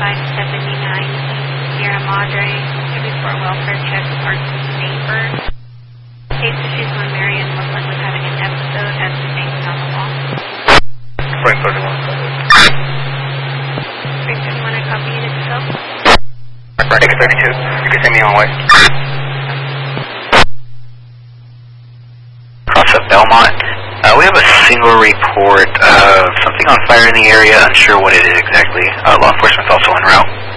Sierra Madre, before welfare check with our neighbor. Case issues when Marion looked like was having an episode, has been hanging on the wall. Frank 31. Frank 31, I copy unit yourself. Frank 32, you can send me on way. Cross up Belmont. We have a single report of something on fire in the area, unsure what it is exactly. Law enforcement's also en route.